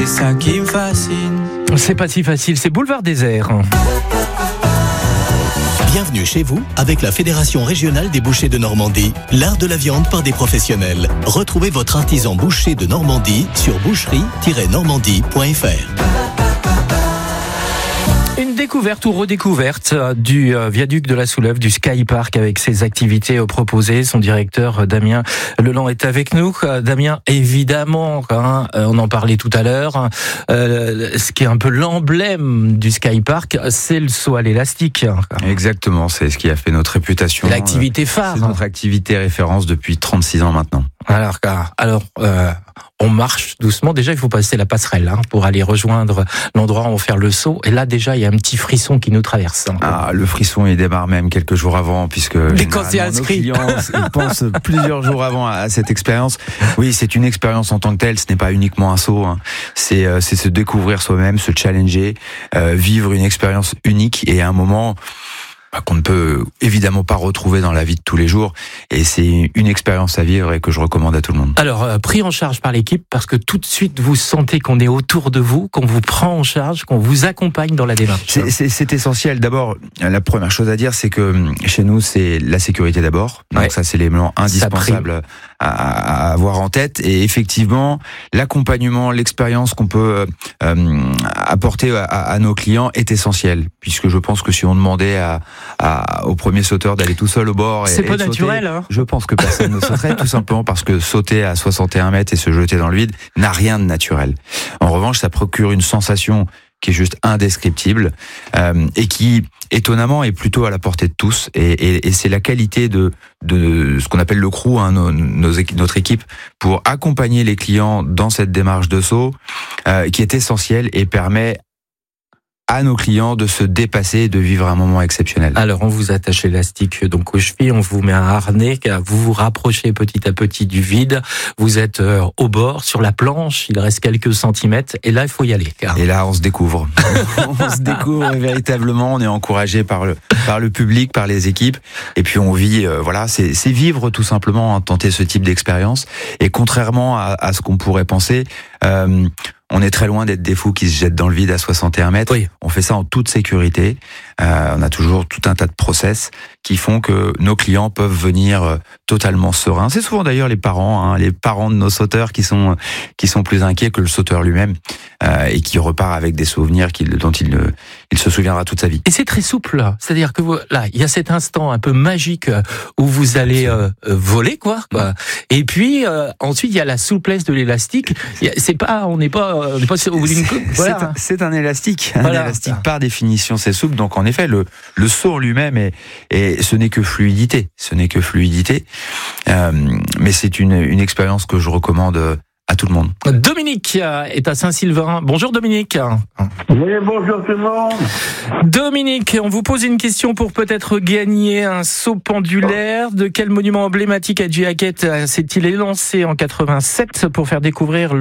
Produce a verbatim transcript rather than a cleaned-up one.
ça qui me fascine. C'est pas si facile, c'est Boulevard Désert. Bienvenue chez vous avec la Fédération régionale des bouchers de Normandie, l'art de la viande par des professionnels. Retrouvez votre artisan boucher de Normandie sur boucherie tiret normandie point f r. Une découverte ou redécouverte du viaduc de la Souleuve, du Sky Park, avec ses activités proposées. Son directeur Damien Leland est avec nous. Damien, évidemment, hein, on en parlait tout à l'heure, euh, ce qui est un peu l'emblème du Sky Park, c'est le saut à l'élastique. Exactement, c'est ce qui a fait notre réputation. L'activité phare. C'est notre activité référence depuis trente-six ans maintenant. Alors, alors euh, on marche doucement. Déjà, il faut passer la passerelle hein, pour aller rejoindre l'endroit où on va faire le saut. Et là, déjà, il y a un petit frisson qui nous traverse. Hein. Ah, le frisson, il démarre même quelques jours avant, puisque quand c'est inscrit. Nos clients ils pensent plusieurs jours avant à cette expérience. Oui, c'est une expérience en tant que telle. Ce n'est pas uniquement un saut. Hein. C'est, euh, c'est se découvrir soi-même, se challenger, euh, vivre une expérience unique et à un moment qu'on ne peut évidemment pas retrouver dans la vie de tous les jours, et c'est une expérience à vivre et que je recommande à tout le monde. Alors, euh, pris en charge par l'équipe, parce que tout de suite vous sentez qu'on est autour de vous, qu'on vous prend en charge, qu'on vous accompagne dans la démarche. C'est, c'est, c'est essentiel. D'abord, la première chose à dire, c'est que chez nous, c'est la sécurité d'abord. Donc ouais. ça, c'est l'élément indispensable à, à avoir en tête. Et effectivement, l'accompagnement, l'expérience qu'on peut euh, apporter à, à nos clients est essentiel, puisque je pense que si on demandait à À, au premier sauteur d'aller tout seul au bord et, c'est pas et naturel sauter, hein. Je pense que personne ne sauterait, tout simplement parce que sauter à soixante et un mètres et se jeter dans le vide n'a rien de naturel. En revanche, ça procure une sensation qui est juste indescriptible euh, et qui, étonnamment, est plutôt à la portée de tous. Et, et, et c'est la qualité de, de ce qu'on appelle le crew, hein, nos, nos, notre équipe, pour accompagner les clients dans cette démarche de saut euh, qui est essentielle et permet à nos clients de se dépasser et de vivre un moment exceptionnel. Alors, on vous attache l'élastique donc aux chevilles, on vous met un harnais, vous vous rapprochez petit à petit du vide, vous êtes euh, au bord, sur la planche, il reste quelques centimètres, et là, il faut y aller. Car... Et là, on se découvre. on se découvre véritablement, on est encouragé par le, par le public, par les équipes, et puis on vit, euh, voilà, c'est, c'est vivre tout simplement, hein, tenter ce type d'expérience, et contrairement à, à ce qu'on pourrait penser, euh, on est très loin d'être des fous qui se jettent dans le vide à soixante et un mètres. Oui. On fait ça en toute sécurité. Euh, on a toujours tout un tas de process qui font que nos clients peuvent venir totalement sereins. C'est souvent d'ailleurs les parents, hein, les parents de nos sauteurs qui sont qui sont plus inquiets que le sauteur lui-même euh, et qui repart avec des souvenirs qu'il, dont il, il se souviendra toute sa vie. Et c'est très souple, c'est-à-dire que vous, là, il y a cet instant un peu magique où vous allez euh, voler, quoi. quoi. Et puis euh, ensuite il y a la souplesse de l'élastique. C'est pas, on n'est pas On n'est pas au bout d'une coupe. Voilà. C'est, un, c'est un élastique. Un voilà. élastique, par définition, c'est souple. Donc, en effet, le, le saut en lui-même, est, est, ce n'est que fluidité. Ce n'est que fluidité. Euh, mais c'est une, une expérience que je recommande à tout le monde. Dominique est à Saint-Sylvain. Bonjour, Dominique. Oui, bonjour tout le monde. Dominique, on vous pose une question pour peut-être gagner un saut pendulaire. De quel monument emblématique à Hackett s'est-il élancé en quatre-vingt-sept pour faire découvrir